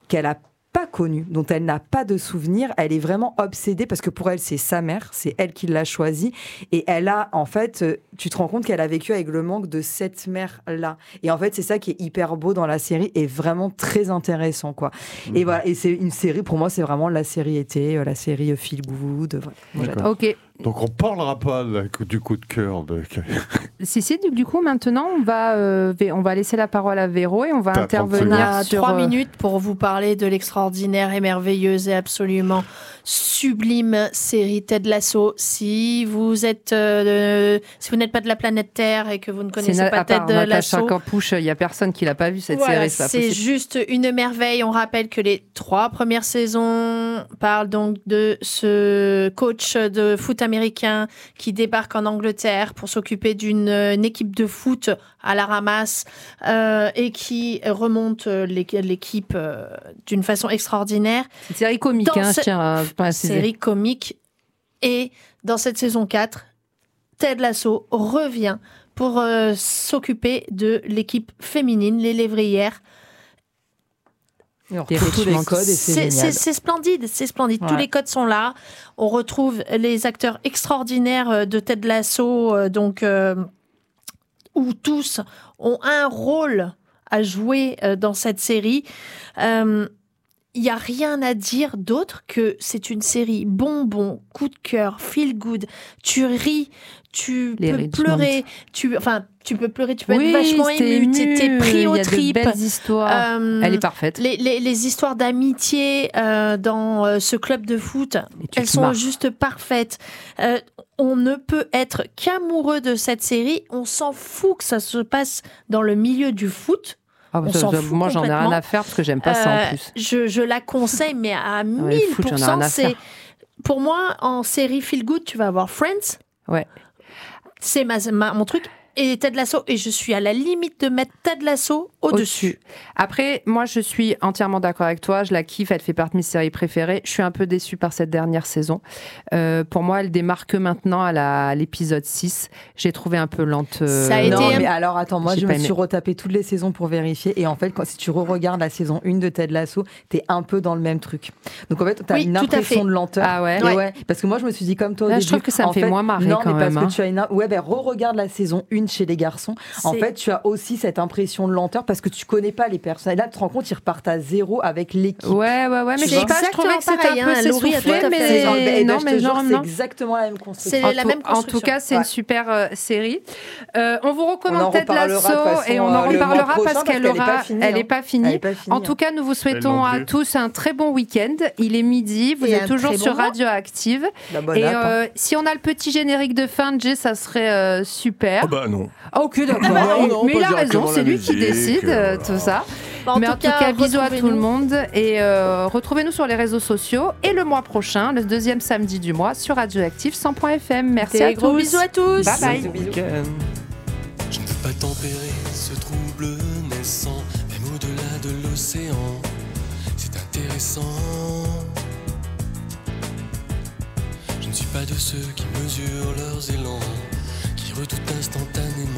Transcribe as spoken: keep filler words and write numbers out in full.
qu'elle a pas connue, dont elle n'a pas de souvenir. Elle est vraiment obsédée parce que pour elle, c'est sa mère, c'est elle qui l'a choisie. Et elle a, en fait, euh, tu te rends compte qu'elle a vécu avec le manque de cette mère-là. Et en fait, c'est ça qui est hyper beau dans la série et vraiment très intéressant, quoi. Mmh. Et voilà, et c'est une série, pour moi, c'est vraiment la série été, euh, la série feel good. Voilà. Moi, j'adore. Ok. Donc on parlera pas du coup de cœur de... Si, si, du, du coup, maintenant, on va, euh, on va laisser la parole à Véro et on va T'as intervenir à sur... trois euh... minutes pour vous parler de l'extraordinaire et merveilleuse et absolument sublime série Ted Lasso. Si vous êtes, euh, si vous n'êtes pas de la planète Terre et que vous ne connaissez na- pas à part Ted Natacha Lasso, Campouche, il y a personne qui l'a pas vu cette voilà, série. C'est, c'est juste une merveille. On rappelle que les trois premières saisons parlent donc de ce coach de foot américain qui débarque en Angleterre pour s'occuper d'une une équipe de foot à la ramasse euh, et qui remonte l'équipe euh, d'une façon extraordinaire. C'est une série comique, hein, ce... je tiens à préciser. Série comique. Et dans cette saison quatre, Ted Lasso revient pour euh, s'occuper de l'équipe féminine, les lévrières. On retrouve tous les codes et c'est, c'est, c'est, c'est splendide, c'est splendide. Ouais. Tous les codes sont là. On retrouve les acteurs extraordinaires de Ted Lasso, euh, donc euh, où tous ont un rôle à jouer euh, dans cette série. Euh, Il n'y a rien à dire d'autre que c'est une série bonbon, coup de cœur, feel good. Tu ris, tu les peux Richmond. pleurer, tu, enfin, tu peux pleurer, tu peux oui, être vachement ému, tu es pris aux tripes. Il y a de belles histoires. Euh, Elle est parfaite. Les, les, les histoires d'amitié euh, dans euh, ce club de foot, elles sont marres. juste parfaites. Euh, on ne peut être qu'amoureux de cette série. On s'en fout que ça se passe dans le milieu du foot. Ah, bah, ça, moi, j'en ai rien à faire parce que j'aime pas euh, ça en plus. Je, je la conseille, mais à mille pour cent. C'est pour moi en série feel good, tu vas avoir Friends. Ouais. C'est ma, ma, mon truc. Et Ted Lasso, et je suis à la limite de mettre Ted Lasso au-dessus. Au-dessus. Après, moi, je suis entièrement d'accord avec toi. Je la kiffe, elle fait partie de mes séries préférées. Je suis un peu déçue par cette dernière saison. Euh, pour moi, elle démarre que maintenant à, la, à l'épisode six. J'ai trouvé un peu lente. Euh... Ça a été... Non, mais alors, attends, moi, J'ai je me aimé. suis retapé toutes les saisons pour vérifier. Et en fait, quand, si tu re-regardes la saison un de Ted Lasso, t'es un peu dans le même truc. Donc, en fait, t'as oui, une impression de lenteur. Ah ouais, ouais. ouais. Parce que moi, je me suis dit comme toi au Là, début. je trouve que ça me fait, fait moins marrer non, quand mais même. parce hein. que tu as une... Ouais, ben, re-regarde la saison un chez les garçons. En fait, tu as aussi cette impression de lenteur parce que tu connais pas les personnes. Et là, tu te rends compte, ils repartent à zéro avec l'équipe. Ouais, ouais, ouais, mais je sais pas, je trouvais que c'était un peu s'essouffler, mais non, mais genre, c'est exactement la même construction. C'est la même construction. En tout cas, c'est une super euh, série. Euh, on vous recommande Ted Lasso façon, et on en reparlera parce qu'elle aura, elle est pas finie. En tout cas, nous vous souhaitons à tous un très bon week-end. Il est midi, vous êtes toujours sur Radioactive. Et si on a le petit générique de fin de Jay, ça serait super. Ah bah non. Ok, d'accord. Mais il a raison, c'est lui qui décide euh, tout ça. Bon, en Mais tout en tout cas, cas, bisous à tout le monde et euh, retrouvez-nous sur les réseaux sociaux et le mois prochain, le deuxième samedi du mois, sur Radioactive cent point f m. Merci Des à gros tous. Bisous à tous. Bye bye. Je ne peux pas tempérer ce trouble naissant, même au-delà de l'océan. C'est intéressant. Je ne suis pas de ceux qui mesurent leurs élans, qui redoutent instantanément